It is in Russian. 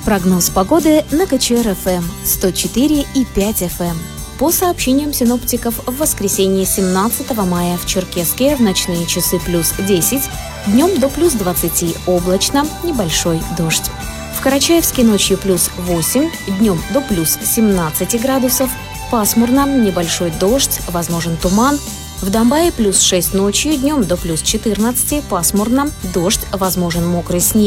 Прогноз погоды на КЧР-ФМ 104,5 FM. По сообщениям синоптиков, в воскресенье 17 мая в Черкесске в ночные часы плюс 10, днем до плюс 20, облачно, небольшой дождь. В Карачаевске ночью плюс 8, днем до плюс 17 градусов, пасмурно, небольшой дождь, возможен туман. В Домбае плюс 6 ночью, днем до плюс 14, пасмурно, дождь, возможен мокрый снег.